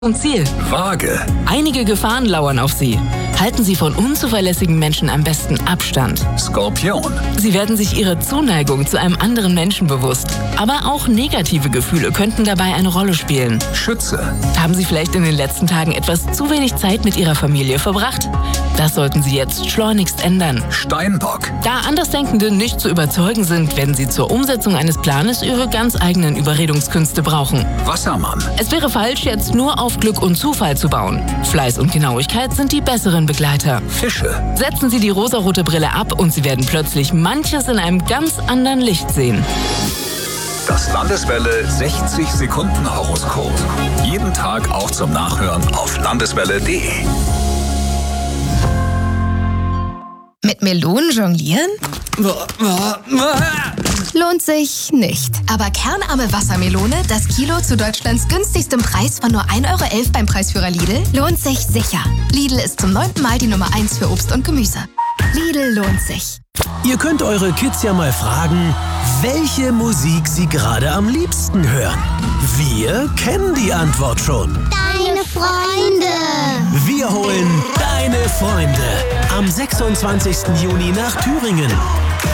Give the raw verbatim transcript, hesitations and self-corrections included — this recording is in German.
und Ziel. Vage. Einige Gefahren lauern auf Sie. Halten Sie von unzuverlässigen Menschen am besten Abstand. Skorpion. Sie werden sich Ihrer Zuneigung zu einem anderen Menschen bewusst. Aber auch negative Gefühle könnten dabei eine Rolle spielen. Schütze. Haben Sie vielleicht in den letzten Tagen etwas zu wenig Zeit mit Ihrer Familie verbracht? Das sollten Sie jetzt schleunigst ändern. Steinbock. Da Andersdenkende nicht zu überzeugen sind, werden Sie zur Umsetzung eines Planes Ihre ganz eigenen Überredungskünste brauchen. Wassermann. Es wäre falsch, jetzt nur auf Glück und Zufall zu bauen. Fleiß und Genauigkeit sind die besseren Begleiter. Fische. Setzen Sie die rosarote Brille ab und Sie werden plötzlich manches in einem ganz anderen Licht sehen. Das Landeswelle sechzig Sekunden Horoskop. Jeden Tag auch zum Nachhören auf landeswelle punkt de. Mit Melonen jonglieren? Lohnt sich nicht. Aber kernarme Wassermelone, das Kilo zu Deutschlands günstigstem Preis von nur ein Euro elf beim Preisführer Lidl, lohnt sich sicher. Lidl ist zum neunten Mal die Nummer eins für Obst und Gemüse. Lidl lohnt sich. Ihr könnt eure Kids ja mal fragen, welche Musik sie gerade am liebsten hören. Wir kennen die Antwort schon. Deine Freunde. Wir holen deine Freunde am sechsundzwanzigsten Juni nach Thüringen.